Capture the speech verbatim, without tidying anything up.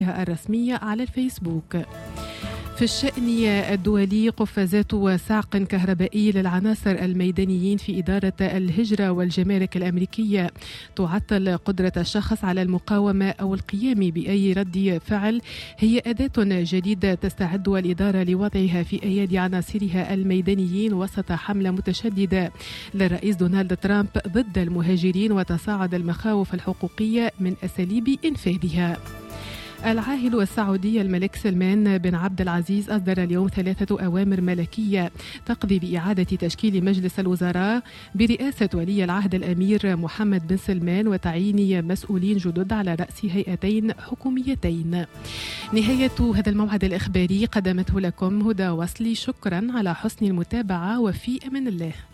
الرسمية على الفيسبوك. في الشأن الدولي، قفازات وصعق كهربائي للعناصر الميدانيين في إدارة الهجرة والجمارك الأمريكية تعطل قدرة الشخص على المقاومة أو القيام بأي رد فعل. هي أداة جديدة تستعد الإدارة لوضعها في أيادي عناصرها الميدانيين وسط حملة متشددة للرئيس دونالد ترامب ضد المهاجرين وتصاعد المخاوف الحقوقية من أساليب إنفاذها. العاهل السعودي الملك سلمان بن عبد العزيز أصدر اليوم ثلاثة أوامر ملكية تقضي بإعادة تشكيل مجلس الوزراء برئاسة ولي العهد الأمير محمد بن سلمان وتعيين مسؤولين جدد على رأس هيئتين حكوميتين. نهاية هذا الموعد الإخباري قدمته لكم هدى وصلي. شكرا على حسن المتابعة وفي أمان الله.